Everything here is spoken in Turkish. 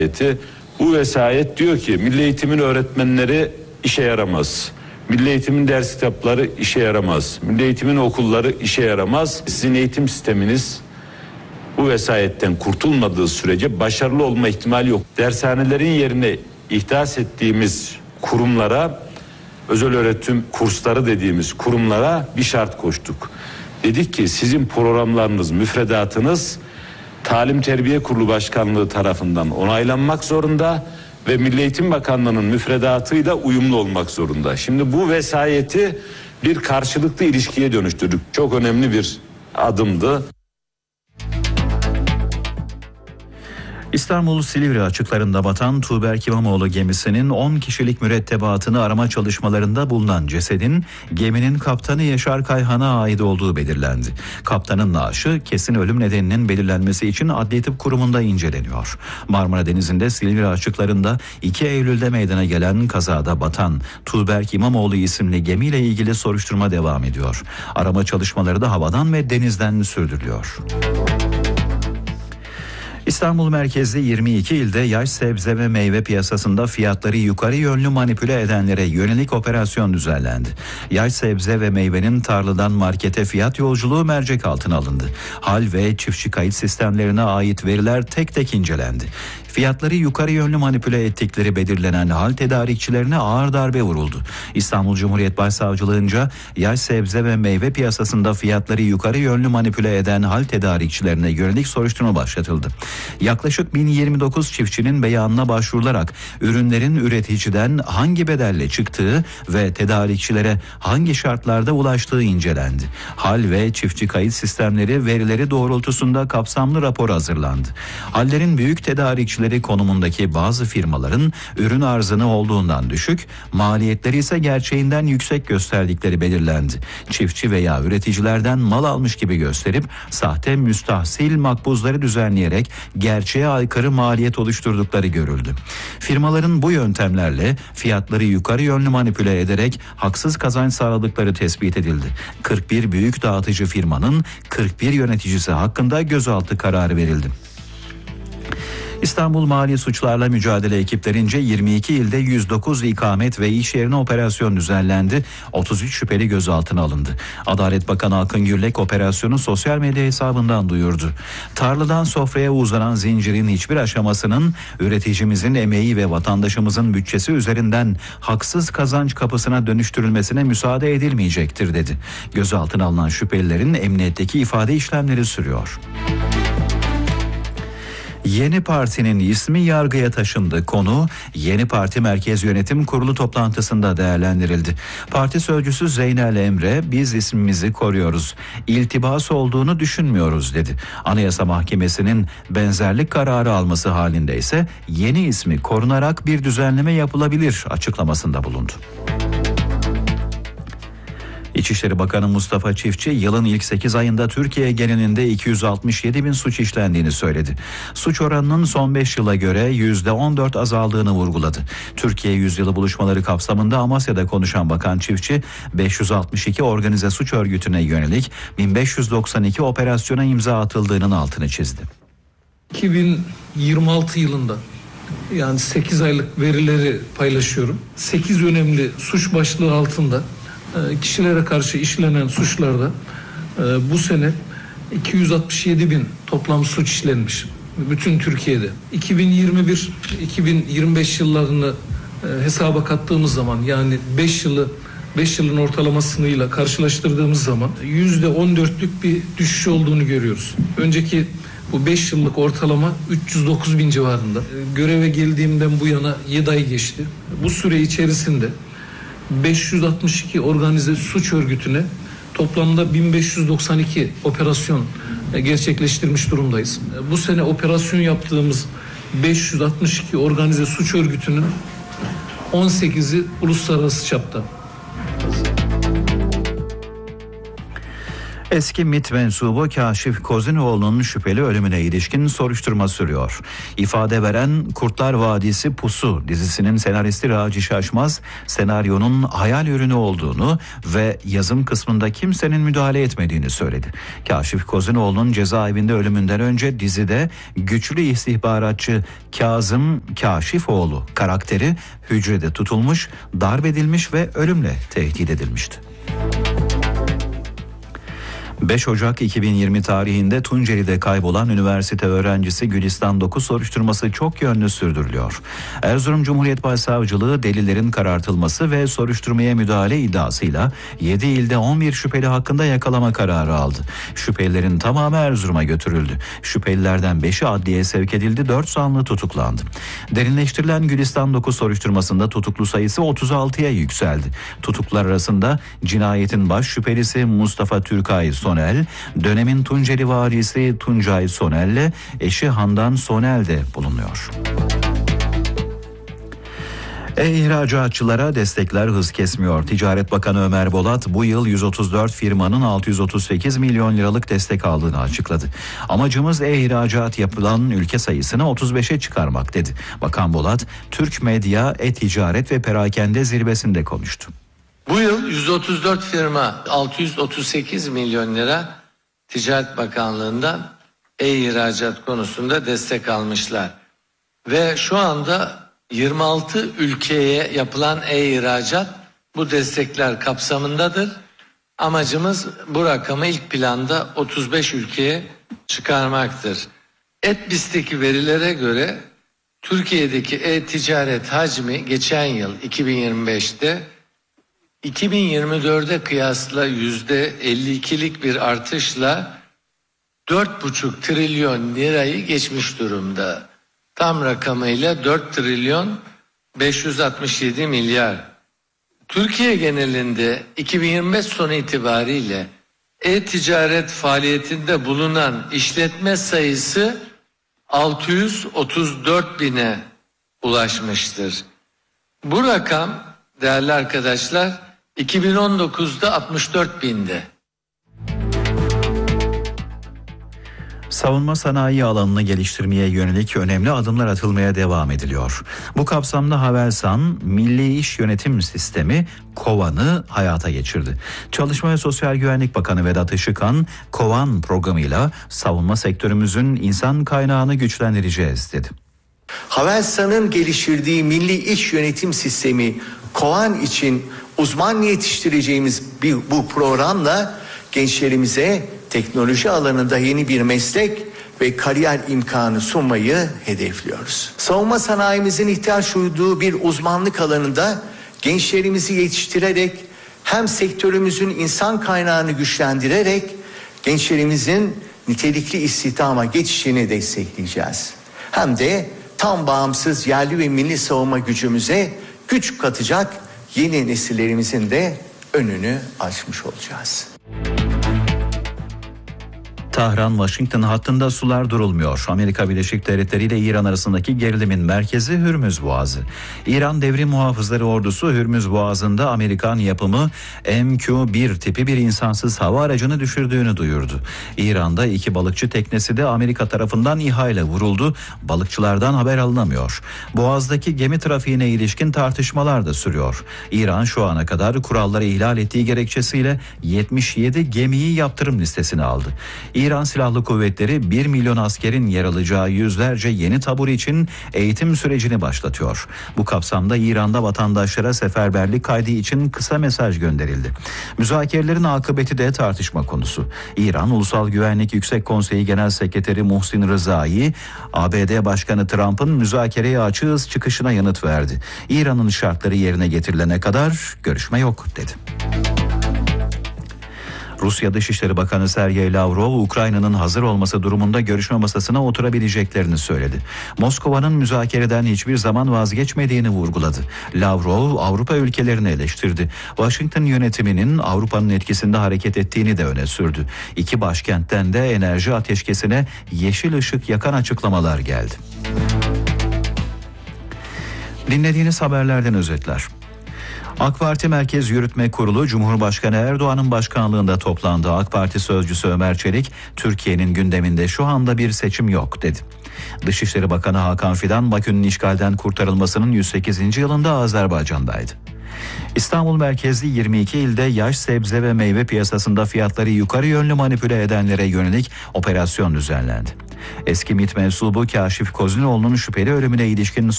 Bu vesayet diyor ki milli eğitimin öğretmenleri işe yaramaz. Milli eğitimin ders kitapları işe yaramaz. Milli eğitimin okulları işe yaramaz. Sizin eğitim sisteminiz bu vesayetten kurtulmadığı sürece başarılı olma ihtimali yok. Dershanelerin yerine ihdas ettiğimiz kurumlara, özel öğretim kursları dediğimiz kurumlara bir şart koştuk. Dedik ki sizin programlarınız, müfredatınız Talim Terbiye Kurulu Başkanlığı tarafından onaylanmak zorunda ve Milli Eğitim Bakanlığı'nın müfredatıyla uyumlu olmak zorunda. Şimdi bu vesayeti bir karşılıklı ilişkiye dönüştürdük. Çok önemli bir adımdı. İstanbul Silivri açıklarında batan Tuğberk İmamoğlu gemisinin 10 kişilik mürettebatını arama çalışmalarında bulunan cesedin geminin kaptanı Yaşar Kayhan'a ait olduğu belirlendi. Kaptanın naaşı kesin ölüm nedeninin belirlenmesi için Adli Tıp Kurumu'nda inceleniyor. Marmara Denizi'nde Silivri açıklarında 2 Eylül'de meydana gelen kazada batan Tuğberk İmamoğlu isimli gemiyle ilgili soruşturma devam ediyor. Arama çalışmaları da havadan ve denizden sürdürülüyor. İstanbul merkezli 22 ilde yaş sebze ve meyve piyasasında fiyatları yukarı yönlü manipüle edenlere yönelik operasyon düzenlendi. Yaş sebze ve meyvenin tarladan markete fiyat yolculuğu mercek altına alındı. Hal ve çiftçi kayıt sistemlerine ait veriler tek tek incelendi. Fiyatları yukarı yönlü manipüle ettikleri belirlenen hal tedarikçilerine ağır darbe vuruldu. İstanbul Cumhuriyet Başsavcılığınca yaş sebze ve meyve piyasasında fiyatları yukarı yönlü manipüle eden hal tedarikçilerine yönelik soruşturma başlatıldı. Yaklaşık 1029 çiftçinin beyanına başvurularak ürünlerin üreticiden hangi bedelle çıktığı ve tedarikçilere hangi şartlarda ulaştığı incelendi. Hal ve çiftçi kayıt sistemleri verileri doğrultusunda kapsamlı rapor hazırlandı. Hallerin büyük tedarikçileri konumundaki bazı firmaların ürün arzını olduğundan düşük, maliyetleri ise gerçeğinden yüksek gösterdikleri belirlendi. Çiftçi veya üreticilerden mal almış gibi gösterip sahte müstahsil makbuzları düzenleyerek gerçeğe aykırı maliyet oluşturdukları görüldü. Firmaların bu yöntemlerle fiyatları yukarı yönlü manipüle ederek haksız kazanç sağladıkları tespit edildi. 41 büyük dağıtıcı firmanın 41 yöneticisi hakkında gözaltı kararı verildi. İstanbul Mali Suçlarla Mücadele ekiplerince 22 ilde 109 ikamet ve iş yerine operasyon düzenlendi. 33 şüpheli gözaltına alındı. Adalet Bakanı Akın Gürlek operasyonu sosyal medya hesabından duyurdu. Tarladan sofraya uzanan zincirin hiçbir aşamasının üreticimizin emeği ve vatandaşımızın bütçesi üzerinden haksız kazanç kapısına dönüştürülmesine müsaade edilmeyecektir dedi. Gözaltına alınan şüphelilerin emniyetteki ifade işlemleri sürüyor. Yeni Parti'nin ismi yargıya taşındı. Konu Yeni Parti Merkez Yönetim Kurulu toplantısında değerlendirildi. Parti sözcüsü Zeynel Emre, biz ismimizi koruyoruz, İltibas olduğunu düşünmüyoruz dedi. Anayasa Mahkemesi'nin benzerlik kararı alması halinde ise yeni ismi korunarak bir düzenleme yapılabilir açıklamasında bulundu. İçişleri Bakanı Mustafa Çiftçi yılın ilk 8 ayında Türkiye genelinde 267 bin suç işlendiğini söyledi. Suç oranının son 5 yıla göre %14 azaldığını vurguladı. Türkiye Yüzyılı buluşmaları kapsamında Amasya'da konuşan Bakan Çiftçi 562 organize suç örgütüne yönelik 1592 operasyona imza atıldığının altını çizdi. 2026 yılında yani 8 aylık verileri paylaşıyorum. 8 önemli suç başlığı altında kişilere karşı işlenen suçlarda bu sene 267 bin toplam suç işlenmiş. Bütün Türkiye'de. 2021-2025 yıllarını hesaba kattığımız zaman yani 5 yılın ortalamasıyla karşılaştırdığımız zaman %14'lük bir düşüş olduğunu görüyoruz. Önceki bu 5 yıllık ortalama 309 bin civarında. Göreve geldiğimden bu yana 7 ay geçti. Bu süre içerisinde 562 organize suç örgütüne toplamda 1592 operasyon gerçekleştirmiş durumdayız. Bu sene operasyon yaptığımız 562 organize suç örgütünün 18'i uluslararası çapta. Eski MİT mensubu Kaşif Kozinoğlu'nun şüpheli ölümüne ilişkin soruşturma sürüyor. İfade veren Kurtlar Vadisi Pusu dizisinin senaristi Raci Şaşmaz, senaryonun hayal ürünü olduğunu ve yazım kısmında kimsenin müdahale etmediğini söyledi. Kaşif Kozinoğlu'nun cezaevinde ölümünden önce dizide güçlü istihbaratçı Kazım Kaşifoğlu karakteri hücrede tutulmuş, darp edilmiş ve ölümle tehdit edilmişti. 5 Ocak 2020 tarihinde Tunceli'de kaybolan üniversite öğrencisi Gülistan Dokuz soruşturması çok yönlü sürdürülüyor. Erzurum Cumhuriyet Başsavcılığı delillerin karartılması ve soruşturmaya müdahale iddiasıyla 7 ilde 11 şüpheli hakkında yakalama kararı aldı. Şüphelilerin tamamı Erzurum'a götürüldü. Şüphelilerden 5'i adliyeye sevk edildi, 4 zanlı tutuklandı. Derinleştirilen Gülistan Dokuz soruşturmasında tutuklu sayısı 36'ya yükseldi. Tutuklular arasında cinayetin baş şüphelisi Mustafa Türkay Sonel, dönemin Tunceli valisi Tuncay Sonel'le eşi Handan Sonel de bulunuyor. İhracatçılara destekler hız kesmiyor. Ticaret Bakanı Ömer Bolat bu yıl 134 firmanın 638 milyon liralık destek aldığını açıkladı. Amacımız ihracat yapılan ülke sayısını 35'e çıkarmak dedi. Bakan Bolat, Türk Medya, E-Ticaret ve Perakende zirvesinde konuştu. Bu yıl 134 firma 638 milyon lira Ticaret Bakanlığı'ndan ihracat konusunda destek almışlar. Ve şu anda 26 ülkeye yapılan ihracat bu destekler kapsamındadır. Amacımız bu rakamı ilk planda 35 ülkeye çıkarmaktır. Etbis'teki verilere göre Türkiye'deki e-ticaret hacmi geçen yıl 2025'te 2024'e kıyasla %52'lik bir artışla 4,5 trilyon lirayı geçmiş durumda. Tam rakamıyla 4 trilyon 567 milyar. Türkiye genelinde 2025 sonu itibariyle e-ticaret faaliyetinde bulunan işletme sayısı 634 bine ulaşmıştır. Bu rakam değerli arkadaşlar 2019'da 64 binde. Savunma sanayi alanını geliştirmeye yönelik önemli adımlar atılmaya devam ediliyor. Bu kapsamda Havelsan Milli İş Yönetim Sistemi KOVAN'ı hayata geçirdi. Çalışma ve Sosyal Güvenlik Bakanı Vedat Işıkhan, KOVAN programıyla savunma sektörümüzün insan kaynağını güçlendireceğiz dedi. Havelsan'ın geliştirdiği Milli İş Yönetim Sistemi KOVAN için uzman yetiştireceğimiz bu programla gençlerimize teknoloji alanında yeni bir meslek ve kariyer imkanı sunmayı hedefliyoruz. Savunma sanayimizin ihtiyaç duyduğu bir uzmanlık alanında gençlerimizi yetiştirerek hem sektörümüzün insan kaynağını güçlendirerek gençlerimizin nitelikli istihdama geçişini destekleyeceğiz. Hem de tam bağımsız yerli ve milli savunma gücümüze güç katacak yeni nesillerimizin de önünü açmış olacağız. Tahran-Washington hattında sular durulmuyor. Amerika Birleşik Devletleri ile İran arasındaki gerilimin merkezi Hürmüz Boğazı. İran Devrim Muhafızları Ordusu Hürmüz Boğazı'nda Amerikan yapımı MQ-1 tipi bir insansız hava aracını düşürdüğünü duyurdu. İran'da 2 balıkçı teknesi de Amerika tarafından İHA ile vuruldu. Balıkçılardan haber alınamıyor. Boğaz'daki gemi trafiğine ilişkin tartışmalar da sürüyor. İran şu ana kadar kuralları ihlal ettiği gerekçesiyle 77 gemiyi yaptırım listesine aldı. İran Silahlı Kuvvetleri 1 milyon askerin yer alacağı yüzlerce yeni tabur için eğitim sürecini başlatıyor. Bu kapsamda İran'da vatandaşlara seferberlik kaydı için kısa mesaj gönderildi. Müzakerelerin akıbeti de tartışma konusu. İran Ulusal Güvenlik Yüksek Konseyi Genel Sekreteri Muhsin Rızai, ABD Başkanı Trump'ın müzakereye açığız çıkışına yanıt verdi. İran'ın şartları yerine getirilene kadar görüşme yok dedi. Rusya Dışişleri Bakanı Sergey Lavrov, Ukrayna'nın hazır olması durumunda görüşme masasına oturabileceklerini söyledi. Moskova'nın müzakereden hiçbir zaman vazgeçmediğini vurguladı. Lavrov, Avrupa ülkelerini eleştirdi. Washington yönetiminin Avrupa'nın etkisinde hareket ettiğini de öne sürdü. İki başkentten de enerji ateşkesine yeşil ışık yakan açıklamalar geldi. Dinlediğiniz haberlerden özetler. AK Parti Merkez Yürütme Kurulu Cumhurbaşkanı Erdoğan'ın başkanlığında toplandı. AK Parti sözcüsü Ömer Çelik, Türkiye'nin gündeminde şu anda bir seçim yok dedi. Dışişleri Bakanı Hakan Fidan, Bakü'nün işgalden kurtarılmasının 108. yılında Azerbaycan'daydı. İstanbul merkezli 22 ilde yaş sebze ve meyve piyasasında fiyatları yukarı yönlü manipüle edenlere yönelik operasyon düzenlendi. Eski MİT mensubu Kaşif Kozinoğlu'nun şüpheli ölümüne ilişkin